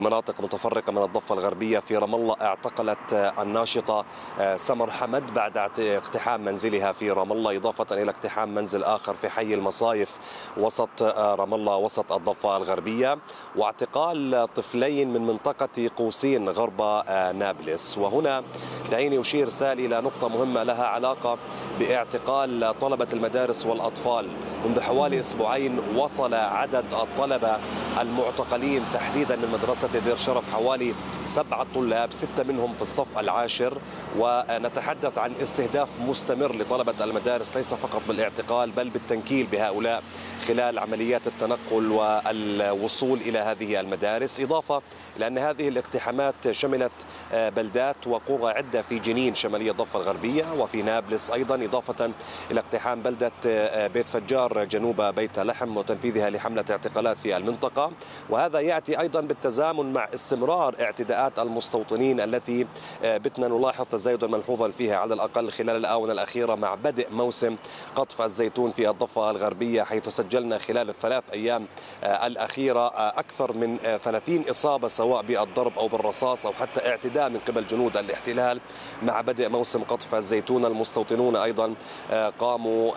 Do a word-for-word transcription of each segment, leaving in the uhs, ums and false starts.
مناطق متفرقة من الضفة الغربية. في رام الله اعتقلت الناشطة سمر حمد بعد اقتحام منزلها في رام الله، إضافة إلى اقتحام منزل آخر في حي المصايف وسط رام الله وسط الضفة الغربية، واعتقال طفلين من منطقة قوسين غرب نابلس. وهنا دعيني أشير سالي إلى نقطة مهمة لها علاقة باعتقال طلبة المدارس والأطفال. منذ حوالي أسبوعين وصل عدد الطلبة المعتقلين تحديدا من مدرسة دير شرف حوالي سبعة طلاب، ستة منهم في الصف العاشر، ونتحدث عن استهداف مستمر لطلبة المدارس ليس فقط بالاعتقال بل بالتنكيل بهؤلاء خلال عمليات التنقل والوصول إلى هذه المدارس، إضافة إلى أن هذه الاقتحامات شملت بلدات وقرى عدة في جنين شمالية الضفة الغربية وفي نابلس أيضا، إضافة إلى اقتحام بلدة بيت فجار جنوب بيت لحم وتنفيذها لحملة اعتقالات في المنطقة. وهذا يأتي أيضا بالتزامن مع استمرار اعتداءات المستوطنين التي بتنا نلاحظ تزايدا ملحوظا فيها على الأقل خلال الآونة الأخيرة مع بدء موسم قطف الزيتون في الضفة الغربية، حيث سجلنا خلال الثلاث أيام الأخيرة أكثر من ثلاثين إصابة سواء بالضرب أو بالرصاص أو حتى اعتداء من قبل جنود الاحتلال. مع بدء موسم قطف الزيتون المستوطنون أيضا قاموا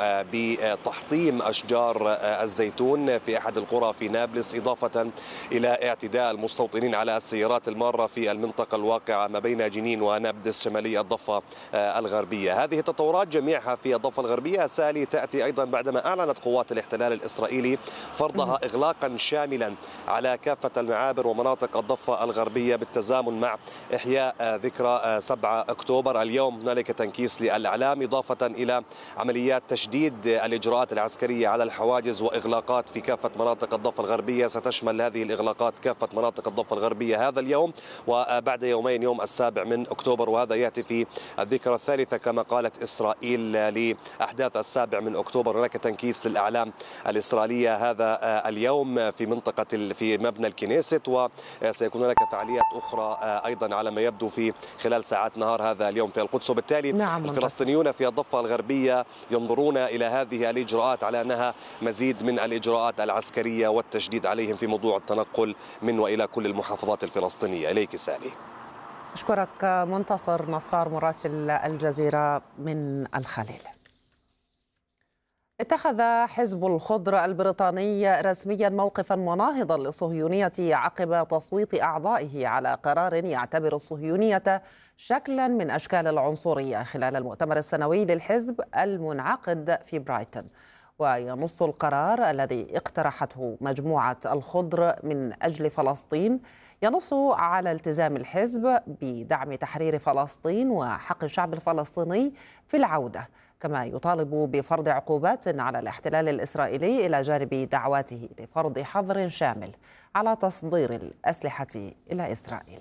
بتحطيم أشجار الزيتون في أحد القرى في نابلس، إضافة إلى اعتداء المستوطنين على السيارات المارة في المنطقة الواقعة ما بين جنين ونابلس شمالي الضفة الغربية. هذه التطورات جميعها في الضفة الغربية سالي تأتي أيضا بعدما أعلنت قوات الاحتلال الإسرائيلي فرضها إغلاقا شاملا على كافة المعابر ومناطق الضفة الغربية بالتزامن مع إحياء ذكرى سبعة أكتوبر. اليوم هنالك تنكيس للأعلام، إضافة إلى عمليات تشديد الإجراءات العسكرية على الحواجز وإغلاقات في كافة مناطق الضفة الغربية. ستشمل هذه الإغلاقات كافة مناطق الضفة الغربية هذا اليوم وبعد يومين يوم السابع من أكتوبر، وهذا يأتي في الذكرى الثالثة كما قالت إسرائيل لأحداث السابع من أكتوبر. هناك تنكيس للأعلام الإسرائيلية هذا اليوم في منطقة في مبنى الكنيست، وسيكون هناك فعاليات أخرى أيضا على ما يبدو في خلال ساعات نهار هذا اليوم في القدس. وبالتالي نعم الفلسطينيون في الضفة الغربية ينظرون إلى هذه الإجراءات على أنها مزيد من الإجراءات العسكرية والتشديد عليهم في موضوع التنقل من وإلى كل المحافظات الفلسطينية. إليك سالي. أشكرك منتصر نصار مراسل الجزيرة من الخليل. اتخذ حزب الخضر البريطاني رسميا موقفا مناهضا للصهيونية عقب تصويت أعضائه على قرار يعتبر الصهيونية شكلا من أشكال العنصرية خلال المؤتمر السنوي للحزب المنعقد في برايتون. وينص القرار الذي اقترحته مجموعة الخضر من أجل فلسطين ينص على التزام الحزب بدعم تحرير فلسطين وحق الشعب الفلسطيني في العودة، كما يطالب بفرض عقوبات على الاحتلال الإسرائيلي إلى جانب دعواته لفرض حظر شامل على تصدير الأسلحة إلى إسرائيل.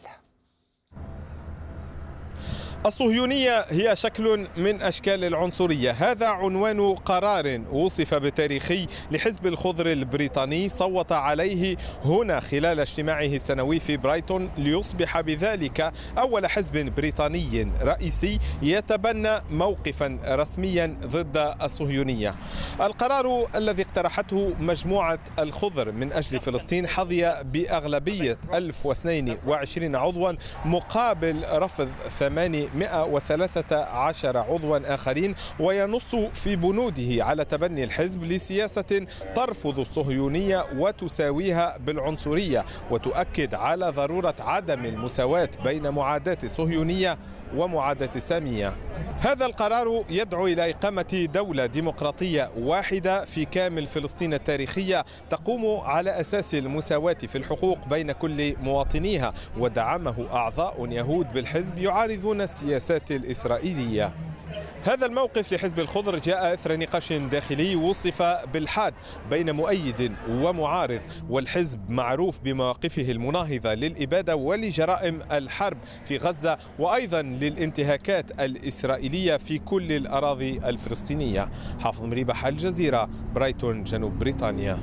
الصهيونية هي شكل من أشكال العنصرية، هذا عنوان قرار وصف بتاريخي لحزب الخضر البريطاني صوت عليه هنا خلال اجتماعه السنوي في برايتون ليصبح بذلك أول حزب بريطاني رئيسي يتبنى موقفا رسميا ضد الصهيونية. القرار الذي اقترحته مجموعة الخضر من أجل فلسطين حظي بأغلبية ألف واثنين وعشرين عضوا مقابل رفض ثمانمائة وثلاثة عشر عضوا آخرين، وينص في بنوده على تبني الحزب لسياسة ترفض الصهيونية وتساويها بالعنصرية وتؤكد على ضرورة عدم المساواة بين معاداة الصهيونية ومعاداة السامية. هذا القرار يدعو إلى إقامة دولة ديمقراطية واحدة في كامل فلسطين التاريخية تقوم على أساس المساواة في الحقوق بين كل مواطنيها، ودعمه أعضاء يهود بالحزب يعارضون السياسات الإسرائيلية. هذا الموقف لحزب الخضر جاء إثر نقاش داخلي وصف بالحاد بين مؤيد ومعارض، والحزب معروف بمواقفه المناهضة للإبادة ولجرائم الحرب في غزة وأيضا للانتهاكات الإسرائيلية في كل الأراضي الفلسطينية. حافظ مريبح، الجزيرة، برايتون، جنوب بريطانيا.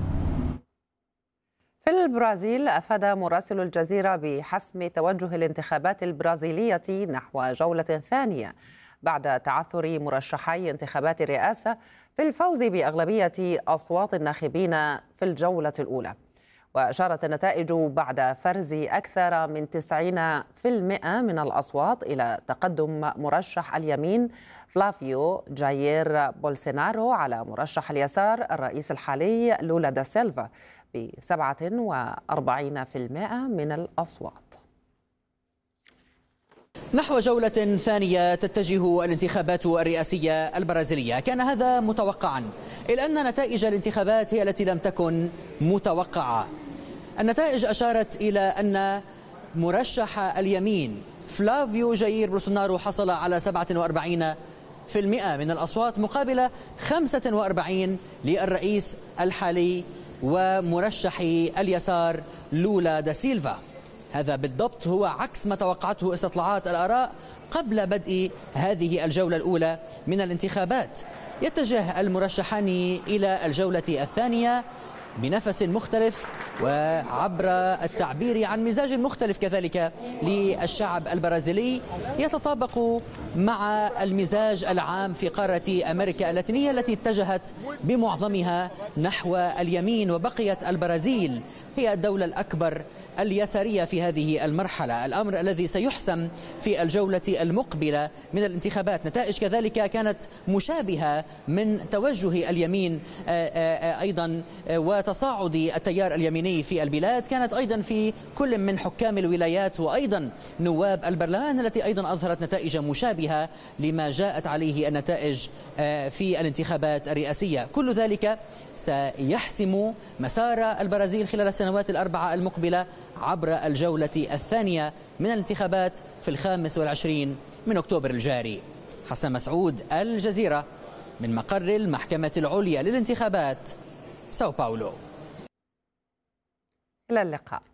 في البرازيل أفاد مراسل الجزيرة بحسم توجه الانتخابات البرازيلية نحو جولة ثانية بعد تعثر مرشحي انتخابات الرئاسة في الفوز بأغلبية أصوات الناخبين في الجولة الأولى. وأشارت النتائج بعد فرز أكثر من تسعين بالمئة من الأصوات إلى تقدم مرشح اليمين فلافيو جاير بولسونارو على مرشح اليسار الرئيس الحالي لولا دا سيلفا ب سبعة وأربعين بالمئة من الأصوات. نحو جولة ثانية تتجه الانتخابات الرئاسية البرازيلية. كان هذا متوقعا، إلا أن نتائج الانتخابات هي التي لم تكن متوقعة. النتائج أشارت إلى أن مرشح اليمين فلافيو جاير بولسونارو حصل على سبعة وأربعين بالمئة من الأصوات مقابل خمسة وأربعين للرئيس الحالي ومرشح اليسار لولا دا سيلفا. هذا بالضبط هو عكس ما توقعته استطلاعات الآراء قبل بدء هذه الجولة الأولى من الانتخابات. يتجه المرشحان إلى الجولة الثانية بنفس مختلف وعبر التعبير عن مزاج مختلف كذلك للشعب البرازيلي يتطابق مع المزاج العام في قارة أمريكا اللاتينية التي اتجهت بمعظمها نحو اليمين، وبقيت البرازيل هي الدولة الأكبر اليسارية في هذه المرحلة، الأمر الذي سيحسم في الجولة المقبلة من الانتخابات. نتائج كذلك كانت مشابهة من توجه اليمين أيضا وتصاعد التيار اليميني في البلاد، كانت أيضا في كل من حكام الولايات وأيضا نواب البرلمان التي أيضا أظهرت نتائج مشابهة لما جاءت عليه النتائج في الانتخابات الرئاسية. كل ذلك سيحسم مسار البرازيل خلال السنوات الأربعة المقبلة عبر الجولة الثانية من الانتخابات في الخامس والعشرين من أكتوبر الجاري. حسن مسعود، الجزيرة، من مقر المحكمة العليا للانتخابات، ساو باولو. إلى اللقاء.